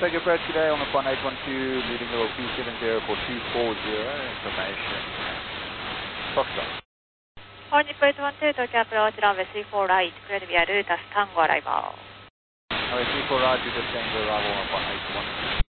Take approach today on the 1812, meeting level 270 for 240, information. Foxtrot. On Equate 12, Tokyo approach runway 34 right, cleared via Lutas Tango arrival. Runway 34 right, Lutas Tango arrival on 1812.